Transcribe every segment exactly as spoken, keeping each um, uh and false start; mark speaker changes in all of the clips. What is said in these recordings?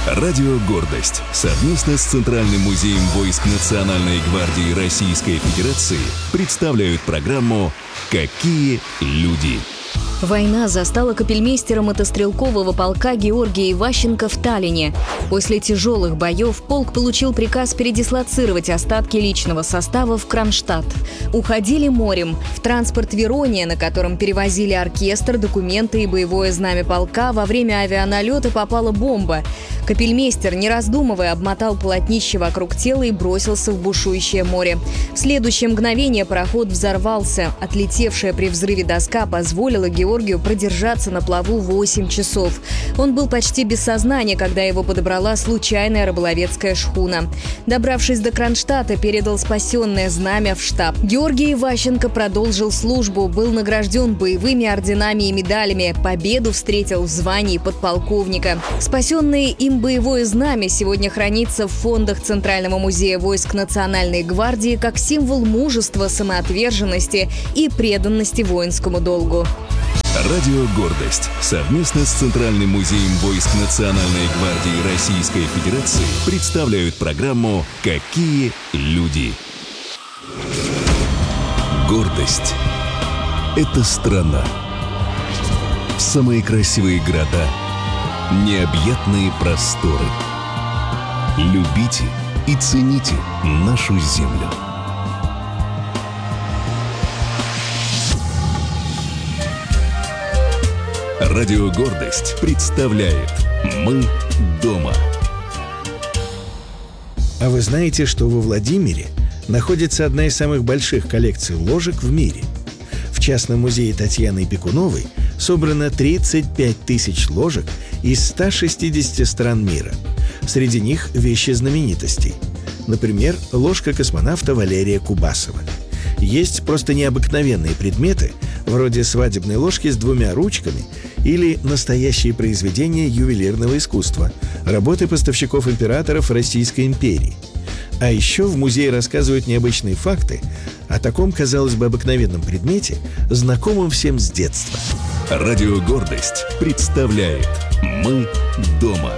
Speaker 1: Радио «Гордость» совместно с Центральным музеем войск Национальной гвардии Российской Федерации представляют программу «Какие люди?».
Speaker 2: Война застала капельмейстера мотострелкового полка Георгия Иващенко в Таллине. После тяжелых боев полк получил приказ передислоцировать остатки личного состава в Кронштадт. Уходили морем. В транспорт «Верония», на котором перевозили оркестр, документы и боевое знамя полка, во время авианалета попала бомба. Капельмейстер, не раздумывая, обмотал полотнище вокруг тела и бросился в бушующее море. В следующее мгновение пароход взорвался. Отлетевшая при взрыве доска позволила Георгию продержаться на плаву восемь часов. Он был почти без сознания, когда его подобрала случайная рыболовецкая шхуна. Добравшись до Кронштадта, передал спасенное знамя в штаб. Георгий Иващенко продолжил службу, был награжден боевыми орденами и медалями. Победу встретил в звании подполковника. Спасенные им боевое знамя сегодня хранится в фондах Центрального музея войск Национальной гвардии как символ мужества, самоотверженности и преданности воинскому долгу.
Speaker 1: Радио «Гордость» совместно с Центральным музеем войск Национальной гвардии Российской Федерации представляют программу «Какие люди?». Гордость – это страна. Самые красивые города, необъятные просторы. Любите и цените нашу землю. Радио «Гордость» представляет «Мы дома».
Speaker 3: А вы знаете, что во Владимире находится одна из самых больших коллекций ложек в мире? В частном музее Татьяны Пекуновой собрано тридцать пять тысяч ложек из ста шестидесяти стран мира. Среди них вещи знаменитостей. Например, ложка космонавта Валерия Кубасова. Есть просто необыкновенные предметы, вроде свадебной ложки с двумя ручками или настоящие произведения ювелирного искусства, работы поставщиков императоров Российской империи. А еще в музее рассказывают необычные факты о таком, казалось бы, обыкновенном предмете, знакомом всем с детства.
Speaker 1: Радио «Гордость» представляет «Мы дома».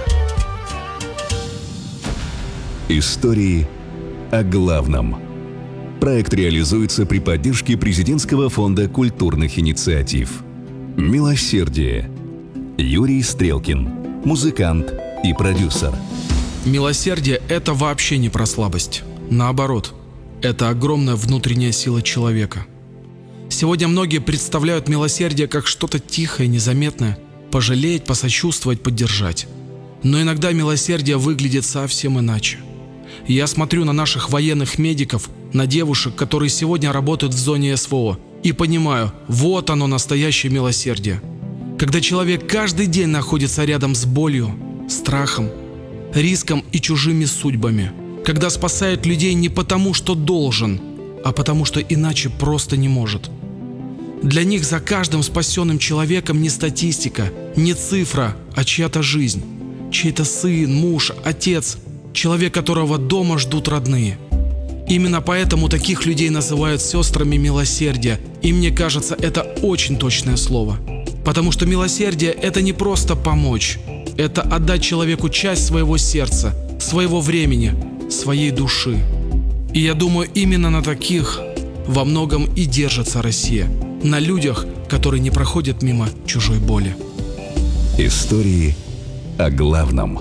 Speaker 1: Истории о главном. Проект реализуется при поддержке Президентского фонда культурных инициатив. «Милосердие». Юрий Стрелкин, музыкант и продюсер.
Speaker 4: Милосердие – это вообще не про слабость. Наоборот, это огромная внутренняя сила человека. Сегодня многие представляют милосердие как что-то тихое, незаметное – пожалеть, посочувствовать, поддержать. Но иногда милосердие выглядит совсем иначе. Я смотрю на наших военных медиков, на девушек, которые сегодня работают в зоне СВО, и понимаю, вот оно настоящее милосердие. Когда человек каждый день находится рядом с болью, страхом, риском и чужими судьбами. Когда спасает людей не потому, что должен, а потому, что иначе просто не может. Для них за каждым спасенным человеком не статистика, не цифра, а чья-то жизнь. Чей-то сын, муж, отец, человек, которого дома ждут родные. Именно поэтому таких людей называют сестрами милосердия, и мне кажется, это очень точное слово. Потому что милосердие – это не просто помочь, это отдать человеку часть своего сердца, своего времени, своей души. И я думаю, именно на таких во многом и держится Россия. На людях, которые не проходят мимо чужой боли.
Speaker 1: Истории о главном.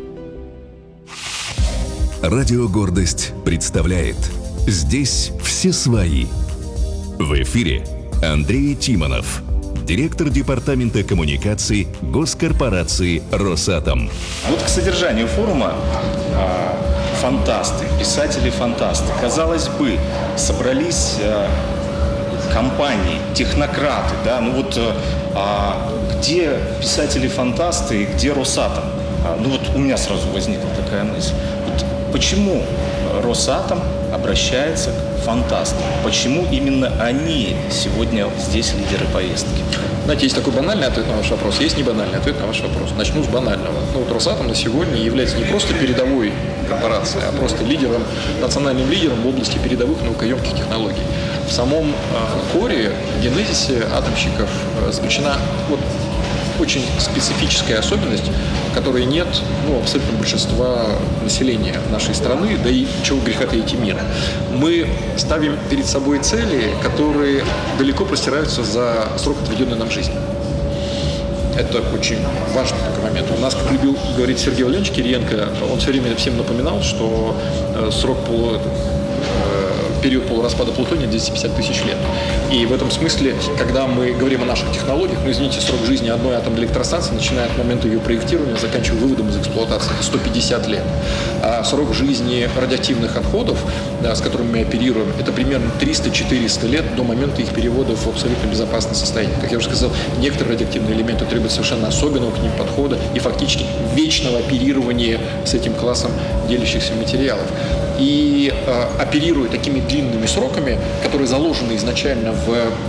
Speaker 1: Радио «Гордость» представляет «Здесь все свои». В эфире Андрей Тимонов, директор департамента коммуникаций госкорпорации «Росатом».
Speaker 5: Вот к содержанию форума э, фантасты, писатели-фантасты. Казалось бы, собрались э, компании, технократы, да, ну вот э, где писатели-фантасты и где Росатом? А, ну вот у меня сразу возникла такая мысль. Вот почему Росатом обращается к фантастам? Почему именно они сегодня здесь лидеры повестки?
Speaker 6: Знаете, есть такой банальный ответ на ваш вопрос, есть не банальный ответ на ваш вопрос. Начну с банального. Ну, вот Росатом на сегодня является не просто передовой корпорацией, а просто лидером, национальным лидером в области передовых наукоемких технологий. В самом э, коре, генезисе атомщиков э, заключена вот очень специфическая особенность, которой нет ну, абсолютно большинства населения нашей страны, да и чего греха таить и мира. Мы ставим перед собой цели, которые далеко простираются за срок отведенной нам жизни. Это очень важный такой момент. У нас, как любил говорить Сергей Валерьевич Кириенко, он все время всем напоминал, что срок полу... период полураспада плутония двести пятьдесят тысяч лет. И в этом смысле, когда мы говорим о наших технологиях, ну, извините, срок жизни одной атомной электростанции, начиная от момента ее проектирования, заканчивая выводом из эксплуатации, это сто пятьдесят лет. А срок жизни радиоактивных отходов, да, с которыми мы оперируем, это примерно триста-четыреста лет до момента их перевода в абсолютно безопасное состояние. Как я уже сказал, некоторые радиоактивные элементы требуют совершенно особенного к ним подхода и фактически вечного оперирования с этим классом делящихся материалов. И э, оперируя такими длинными сроками, которые заложены изначально в,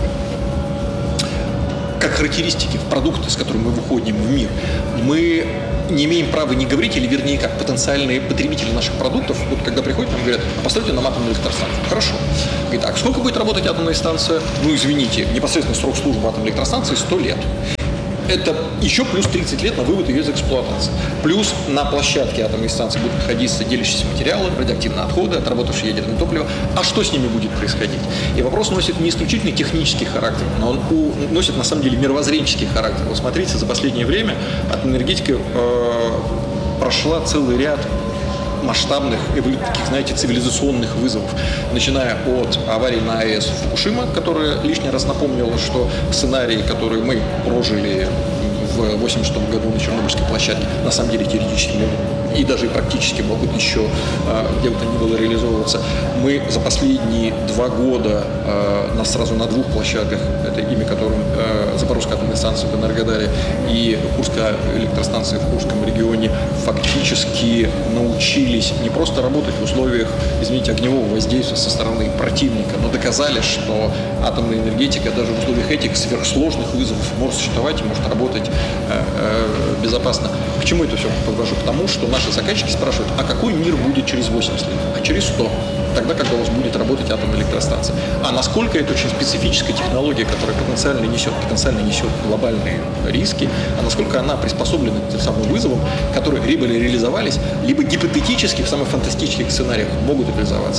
Speaker 6: как характеристики, в продукты, с которыми мы выходим в мир, мы не имеем права не говорить, или вернее как, потенциальные потребители наших продуктов, вот когда приходят, нам говорят, а постройте нам атомную электростанцию. Хорошо. Говорит, так, сколько будет работать атомная станция? Ну, извините, непосредственно срок службы атомной электростанции сто лет. Это еще плюс тридцать лет на вывод ее из эксплуатации. Плюс на площадке атомной станции будут находиться делящиеся материалы, радиоактивные отходы, отработавшие ядерное топливо. А что с ними будет происходить? И вопрос носит не исключительно технический характер, но он носит на самом деле мировоззренческий характер. Вот смотрите, за последнее время атомная энергетика э, прошла целый ряд масштабных, таких, знаете, цивилизационных вызовов, начиная от аварии на АЭС Фукушима, которая лишний раз напомнила, что сценарии, которые мы прожили в восемьдесят шестом году на Чернобыльской площадке, на самом деле теоретически и даже и практически могут еще где бы то ни было реализовываться. Мы за последние два года э, нас сразу на двух площадках, это имя которым э, Запорожская атомная станция в Энергодаре и Курская электростанция в Курском регионе, фактически научились не просто работать в условиях, извините, огневого воздействия со стороны противника, но доказали, что атомная энергетика даже в условиях этих сверхсложных вызовов может существовать и может работать э, э, безопасно. К чему это все подвожу? К тому, что наши заказчики спрашивают, а какой мир будет через восемьдесят лет? А через сто? Тогда, когда у вас будет работать атомная электростанция. А насколько это очень специфическая технология, которая потенциально несет, потенциально несет глобальные риски, а насколько она приспособлена к тем самым вызовам, которые либо реализовались, либо гипотетически в самых фантастических сценариях могут реализоваться.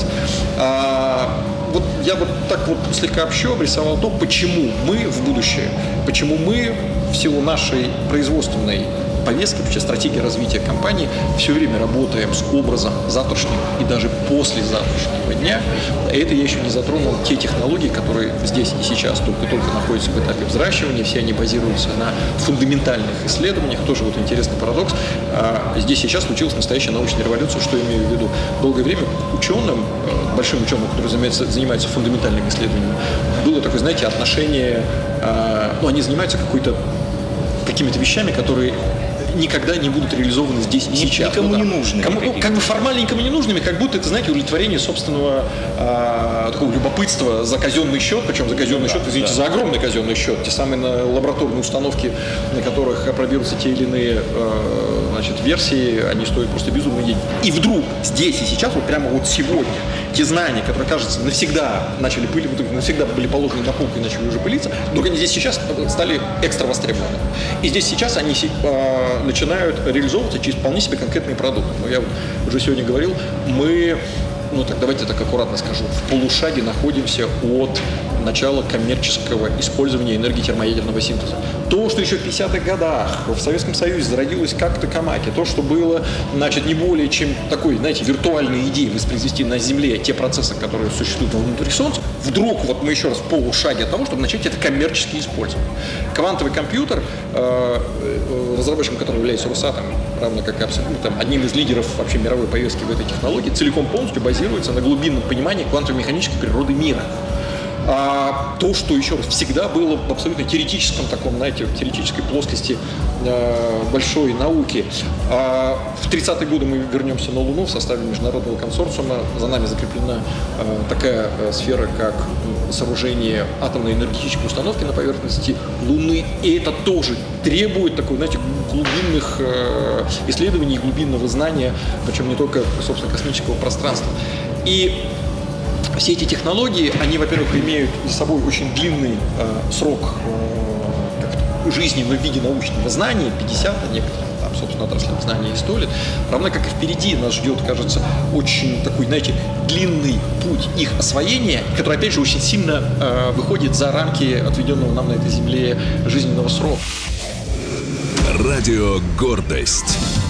Speaker 6: А, вот я вот так вот слегка общо обрисовал то, почему мы в будущее, почему мы в силу нашей производственной повестки, вообще стратегии развития компании, все время работаем с образом завтрашнего и даже послезавтрашнего дня. И это я еще не затронул те технологии, которые здесь и сейчас только-только находятся в этапе взращивания. Все они базируются на фундаментальных исследованиях. Тоже вот интересный парадокс. Здесь сейчас случилась настоящая научная революция. Что я имею в виду? Долгое время ученым, большим ученым, которые занимаются, занимаются фундаментальными исследованиями, было такое, знаете, отношение, ну, они занимаются какой-то какими-то вещами, которые никогда не будут реализованы здесь и сейчас.
Speaker 5: Никому
Speaker 6: ну, да.
Speaker 5: не нужны.
Speaker 6: Кому, ну, как бы формально никому не нужными, как будто это, знаете, удовлетворение собственного э, такого любопытства за казенный счет, причем за казенный да, счет, извините, да. за огромный казенный счет. Те самые на лабораторные установки, на которых опробируются те или иные э, значит, версии, они стоят просто безумно денег. И вдруг здесь и сейчас, вот прямо вот сегодня, те знания, которые, кажется, навсегда начали пылить, навсегда были положены на полку и начали уже пылиться, только они здесь сейчас стали экстра востребованы. И здесь сейчас они э, начинают реализовываться через вполне себе конкретные продукты. Но я уже сегодня говорил, мы, ну так давайте так аккуратно скажу, в полушаге находимся от начала коммерческого использования энергии термоядерного синтеза. То, что еще в пятидесятых годах в Советском Союзе зародилось как токамаки, то, что было, значит, не более чем такой, знаете, виртуальной идеей воспроизвести на Земле те процессы, которые существуют внутри Солнца, вдруг вот мы еще раз в полушаге от того, чтобы начать это коммерчески использовать. Квантовый компьютер, разработчиком которого является Росатом, равно как и абсолютно там, одним из лидеров вообще мировой повестки в этой технологии, целиком полностью базируется на глубинном понимании квантово-механической природы мира. А то, что еще раз всегда было в абсолютно теоретическом таком, знаете, в теоретической плоскости э, большой науки. А в тридцатые годы мы вернемся на Луну в составе международного консорциума. За нами закреплена э, такая э, сфера, как сооружение атомной энергетической установки на поверхности Луны. И это тоже требует такой, знаете, глубинных э, исследований и глубинного знания, причем не только, собственно, космического пространства. И все эти технологии, они, во-первых, имеют за собой очень длинный э, срок, э, жизни, но в виде научного знания, пятьдесят, а некоторые там, собственно, отраслям знания и сто лет, равно как и впереди нас ждет, кажется, очень такой, знаете, длинный путь их освоения, который, опять же, очень сильно э, выходит за рамки отведенного нам на этой земле жизненного срока.
Speaker 1: Радио «Гордость».